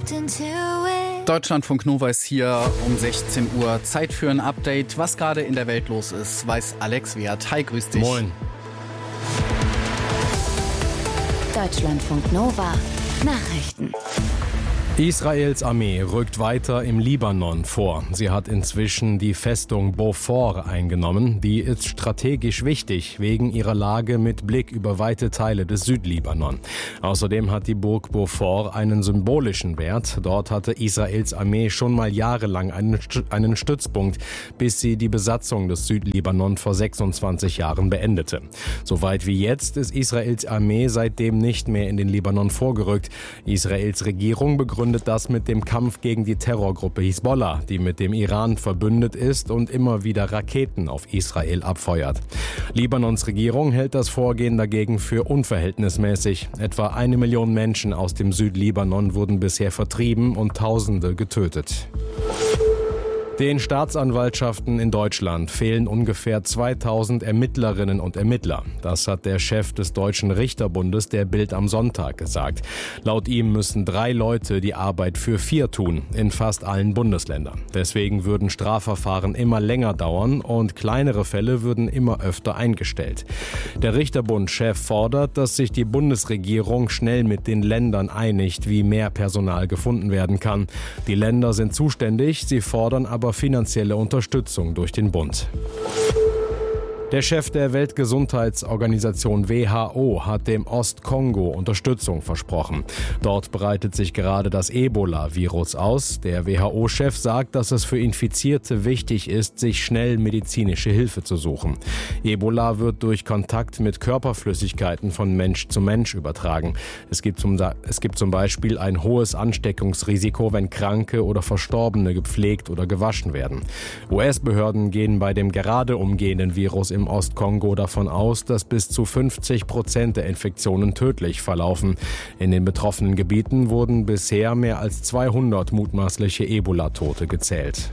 Deutschlandfunk Nova ist hier um 16 Uhr. Zeit für ein Update. Was gerade in der Welt los ist, weiß Alex Wert. Hi, grüß dich. Moin. Deutschlandfunk Nova. Nachrichten. Israels Armee rückt weiter im Libanon vor. Sie hat inzwischen die Festung Beaufort eingenommen. Die ist strategisch wichtig wegen ihrer Lage mit Blick über weite Teile des Südlibanon. Außerdem hat die Burg Beaufort einen symbolischen Wert. Dort hatte Israels Armee schon mal jahrelang einen Stützpunkt, bis sie die Besatzung des Südlibanon vor 26 Jahren beendete. Soweit wie jetzt ist Israels Armee seitdem nicht mehr in den Libanon vorgerückt. Israels Regierung begründet das mit dem Kampf gegen die Terrorgruppe Hisbollah, die mit dem Iran verbündet ist und immer wieder Raketen auf Israel abfeuert. Libanons Regierung hält das Vorgehen dagegen für unverhältnismäßig. Etwa 1 Million Menschen aus dem Südlibanon wurden bisher vertrieben und Tausende getötet. Den Staatsanwaltschaften in Deutschland fehlen ungefähr 2000 Ermittlerinnen und Ermittler. Das hat der Chef des Deutschen Richterbundes der Bild am Sonntag gesagt. Laut ihm müssen 3 Leute die Arbeit für 4 tun, in fast allen Bundesländern. Deswegen würden Strafverfahren immer länger dauern und kleinere Fälle würden immer öfter eingestellt. Der Richterbund-Chef fordert, dass sich die Bundesregierung schnell mit den Ländern einigt, wie mehr Personal gefunden werden kann. Die Länder sind zuständig, sie fordern aber finanzielle Unterstützung durch den Bund. Der Chef der Weltgesundheitsorganisation WHO hat dem Ostkongo Unterstützung versprochen. Dort breitet sich gerade das Ebola-Virus aus. Der WHO-Chef sagt, dass es für Infizierte wichtig ist, sich schnell medizinische Hilfe zu suchen. Ebola wird durch Kontakt mit Körperflüssigkeiten von Mensch zu Mensch übertragen. Es gibt zum Beispiel ein hohes Ansteckungsrisiko, wenn Kranke oder Verstorbene gepflegt oder gewaschen werden. US-Behörden gehen bei dem gerade umgehenden Virus im Ostkongo davon aus, dass bis zu 50% der Infektionen tödlich verlaufen. In den betroffenen Gebieten wurden bisher mehr als 200 mutmaßliche Ebola-Tote gezählt.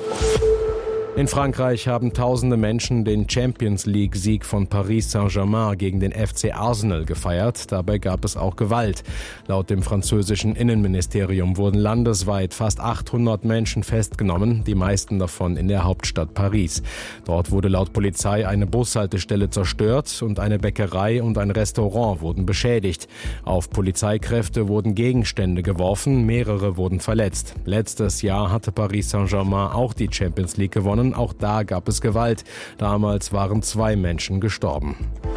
In Frankreich haben tausende Menschen den Champions-League-Sieg von Paris Saint-Germain gegen den FC Arsenal gefeiert. Dabei gab es auch Gewalt. Laut dem französischen Innenministerium wurden landesweit fast 800 Menschen festgenommen, die meisten davon in der Hauptstadt Paris. Dort wurde laut Polizei eine Bushaltestelle zerstört und eine Bäckerei und ein Restaurant wurden beschädigt. Auf Polizeikräfte wurden Gegenstände geworfen, mehrere wurden verletzt. Letztes Jahr hatte Paris Saint-Germain auch die Champions League gewonnen. Auch da gab es Gewalt. Damals waren 2 Menschen gestorben.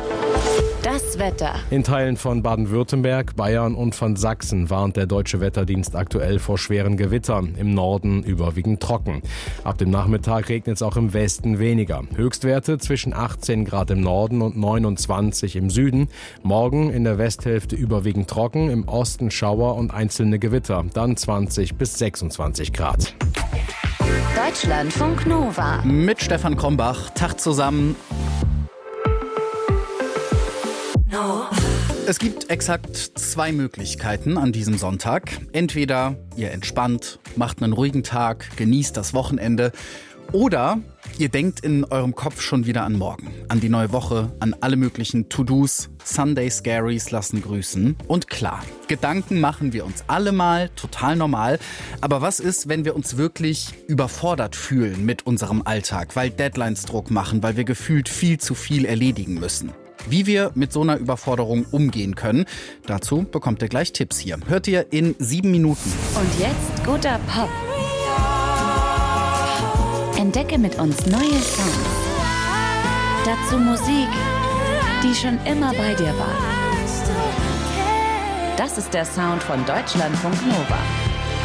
Das Wetter. In Teilen von Baden-Württemberg, Bayern und von Sachsen warnt der Deutsche Wetterdienst aktuell vor schweren Gewittern. Im Norden überwiegend trocken. Ab dem Nachmittag regnet es auch im Westen weniger. Höchstwerte zwischen 18 Grad im Norden und 29 im Süden. Morgen in der Westhälfte überwiegend trocken, im Osten Schauer und einzelne Gewitter. Dann 20 bis 26 Grad. Deutschlandfunk Nova. Mit Stefan Krombach. Tag zusammen. Es gibt exakt 2 Möglichkeiten an diesem Sonntag. Entweder ihr entspannt, macht einen ruhigen Tag, genießt das Wochenende. Oder ihr denkt in eurem Kopf schon wieder an morgen, an die neue Woche, an alle möglichen To-Dos. Sunday Scaries lassen grüßen. Und klar, Gedanken machen wir uns alle mal, total normal. Aber was ist, wenn wir uns wirklich überfordert fühlen mit unserem Alltag, weil Deadlines Druck machen, weil wir gefühlt viel zu viel erledigen müssen? Wie wir mit so einer Überforderung umgehen können, dazu bekommt ihr gleich Tipps hier. Hört ihr in 7 Minuten. Und jetzt guter Pop. Entdecke mit uns neue Songs. Dazu Musik, die schon immer bei dir war. Das ist der Sound von Deutschlandfunk Nova.